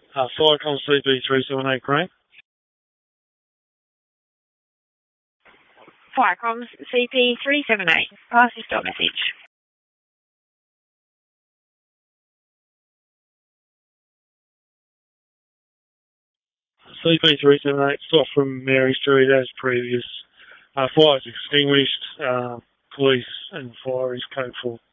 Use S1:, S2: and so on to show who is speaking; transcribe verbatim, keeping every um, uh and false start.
S1: Uh, Firecom C P three seven eight, Grant.
S2: Firecom C P three seven eight. Pass your stop message.
S1: C P three seven eight, stop from Mary Street as previous. Uh, fire is extinguished. Uh, police and fire is code for